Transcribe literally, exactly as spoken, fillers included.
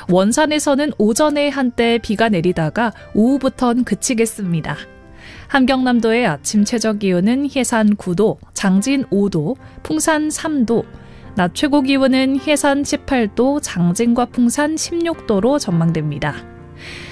원산에서는 오전에 한때 비가 내리다가 오후부턴 그치겠습니다. 함경남도의 아침 최저기온은 해산 구 도, 장진 오 도, 풍산 삼 도, 낮 최고기온은 해산 십팔 도, 장진과 풍산 십육 도로 전망됩니다.